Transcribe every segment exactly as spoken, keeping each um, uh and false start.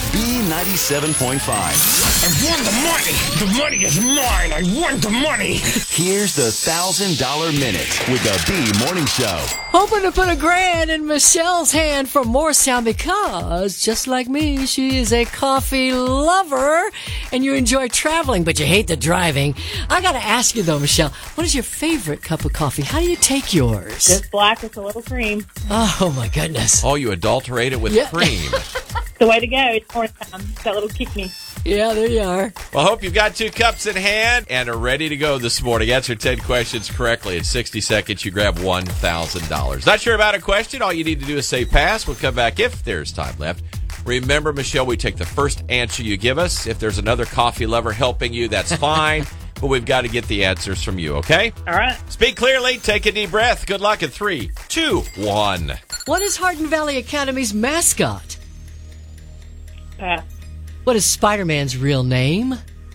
B ninety-seven point five. I won the money. The money is mine. I won the money. Here's the one thousand dollar Minute with the B Morning Show. Hoping to put a grand in Michelle's hand for Morristown because, just like me, she is a coffee lover and you enjoy traveling, but you hate the driving. I got to ask you, though, Michelle, what is your favorite cup of coffee? How do you take yours? Just black with a little cream. Oh, my goodness. Oh, you adulterate it with Yeah. cream. The way to go. It's morning time. That little kick me. Yeah, there you are. Well, I hope you've got two cups in hand and are ready to go this morning. Answer ten questions correctly. In sixty seconds, you grab one thousand dollars. Not sure about a question? All you need to do is say pass. We'll come back if there's time left. Remember, Michelle, we take the first answer you give us. If there's another coffee lover helping you, that's fine. But we've got to get the answers from you, okay? All right. Speak clearly. Take a deep breath. Good luck in three, two, one. What is Hardin Valley Academy's mascot? Pass. What is Spider-Man's real name?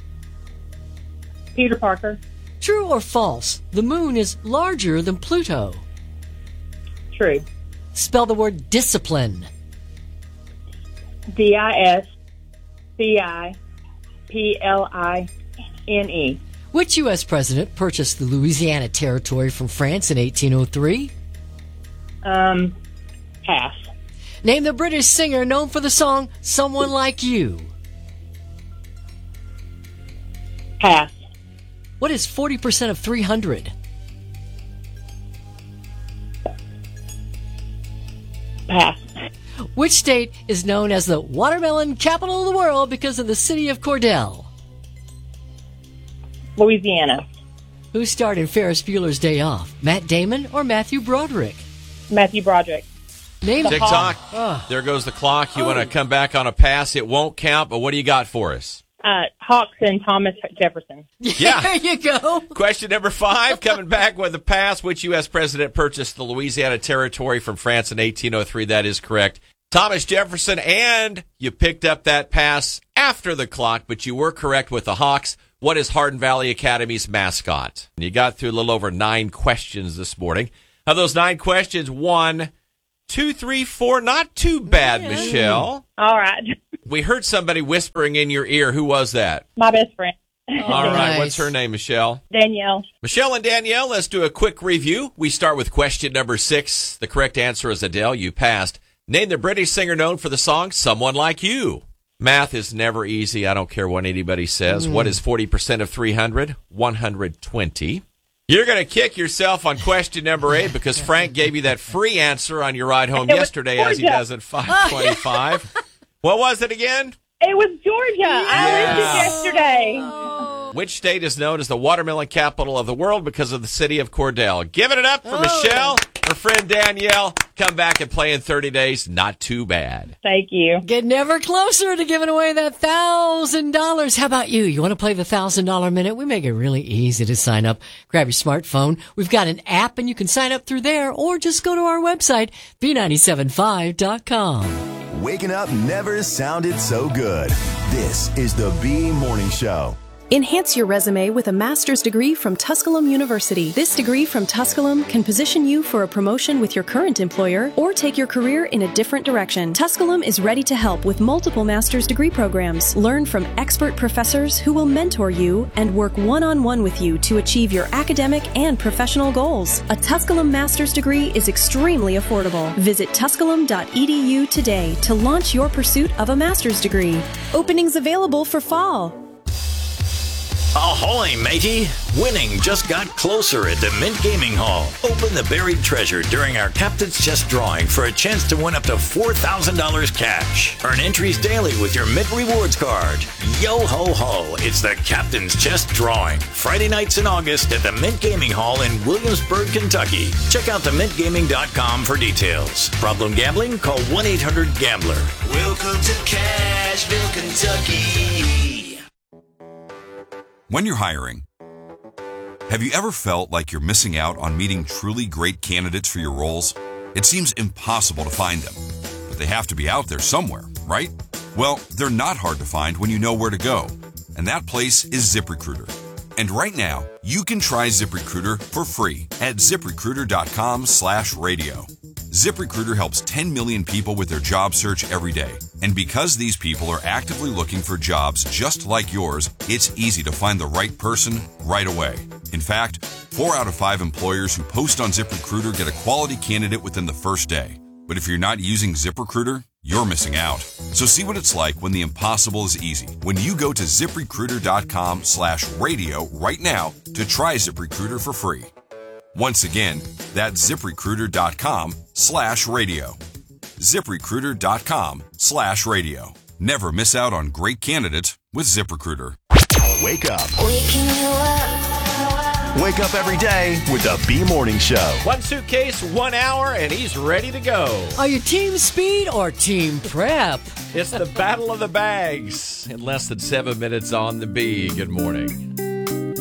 Peter Parker. True or false? The moon is larger than Pluto. True. Spell the word discipline. D I S C I P L I N E. Which U S president purchased the Louisiana Territory from France in eighteen oh three? Um, pass. Name the British singer known for the song Someone Like You. Pass. What is forty percent of three hundred? Pass. Which state is known as the watermelon capital of the world because of the city of Cordell? Louisiana. Who starred in Ferris Bueller's Day Off? Matt Damon or Matthew Broderick? Matthew Broderick. Name Tick the tock. Oh. There goes the clock. You want to come back on a pass? It won't count, but what do you got for us? Uh, Hawks and Thomas Jefferson. Yeah. There you go. Question number five, coming back with a pass. Which U S president purchased the Louisiana Territory from France in eighteen oh three? That is correct. Thomas Jefferson, and you picked up that pass after the clock, but you were correct with the Hawks. What is Hardin Valley Academy's mascot? You got through a little over nine questions this morning. Of those nine questions, one, two, three, four, not too bad, Yeah. Michelle. All right. We heard somebody whispering in your ear. Who was that? My best friend. All right. nice. What's her name, Michelle? Danielle. Michelle and Danielle, let's do a quick review. We start with question number six. The correct answer is Adele. You passed. Name the British singer known for the song Someone Like You. Math is never easy. I don't care what anybody says. Mm. What is forty percent of three hundred? one hundred twenty. You're going to kick yourself on question number eight because Frank gave you that free answer on your ride home It was yesterday as he Georgia. does at five twenty-five. What was it again? It was Georgia. I lived it yesterday. Which state is known as the watermelon capital of the world because of the city of Cordell? Giving it up for Michelle, her friend Danielle. Come back and play in thirty days. Not too bad. Thank you. Getting ever closer to giving away that one thousand dollars. How about you? You want to play the one thousand dollar Minute? We make it really easy to sign up. Grab your smartphone. We've got an app, and you can sign up through there, or just go to our website, B nine seven five dot com. Waking up never sounded so good. This is the B Morning Show. Enhance your resume with a master's degree from Tusculum University. This degree from Tusculum can position you for a promotion with your current employer or take your career in a different direction. Tusculum is ready to help with multiple master's degree programs. Learn from expert professors who will mentor you and work one-on-one with you to achieve your academic and professional goals. A Tusculum master's degree is extremely affordable. Visit tusculum dot e d u today to launch your pursuit of a master's degree. Openings available for fall. Ahoy, matey! Winning just got closer at the Mint Gaming Hall. Open the buried treasure during our Captain's Chest drawing for a chance to win up to four thousand dollars cash. Earn entries daily with your Mint Rewards card. Yo ho ho, it's the Captain's Chest drawing. Friday nights in August at the Mint Gaming Hall in Williamsburg, Kentucky. Check out the mint gaming dot com for details. Problem gambling? Call one eight hundred gambler. Welcome to Cashville, Kentucky. When you're hiring, have you ever felt like you're missing out on meeting truly great candidates for your roles? It seems impossible to find them, but they have to be out there somewhere, right? Well, they're not hard to find when you know where to go, and that place is ZipRecruiter. And right now, you can try ZipRecruiter for free at ziprecruiter dot com slash radio. ZipRecruiter helps ten million people with their job search every day, And because these people are actively looking for jobs just like yours, it's easy to find the right person right away. In fact, four out of five employers who post on ZipRecruiter get a quality candidate within the first day. But if you're not using ZipRecruiter, you're missing out. So see what it's like when the impossible is easy. When you go to ZipRecruiter.com slash radio right now to try ZipRecruiter for free. Once again, that's ZipRecruiter.com slash radio. ZipRecruiter.com slash radio. Never miss out on great candidates with ZipRecruiter. Wake up. Waking you up. Wake up every day with the B Morning Show. One suitcase, one hour, and he's ready to go. Are you team speed or team prep? It's the Battle of the Bags in less than seven minutes on the B. Good morning.